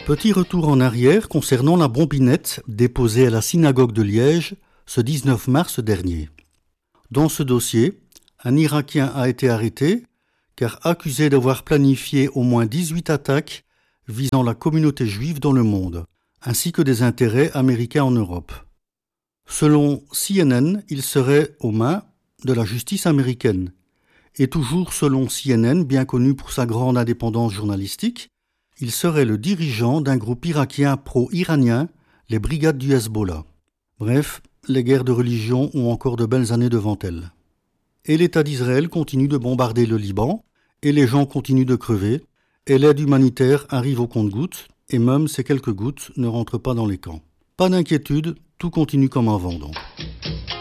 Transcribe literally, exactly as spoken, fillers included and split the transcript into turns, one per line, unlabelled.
Petit retour en arrière concernant la bombinette déposée à la synagogue de Liège ce dix-neuf mars dernier. Dans ce dossier, un Irakien a été arrêté car accusé d'avoir planifié au moins dix-huit attaques visant la communauté juive dans le monde, ainsi que des intérêts américains en Europe. Selon C N N, il serait aux mains de la justice américaine. Et toujours selon C N N, bien connu pour sa grande indépendance journalistique, il serait le dirigeant d'un groupe irakien pro-iranien, les brigades du Hezbollah. Bref, les guerres de religion ont encore de belles années devant elles. Et l'État d'Israël continue de bombarder le Liban, et les gens continuent de crever, et l'aide humanitaire arrive au compte-gouttes, et même ces quelques gouttes ne rentrent pas dans les camps. Pas d'inquiétude, tout continue comme avant donc.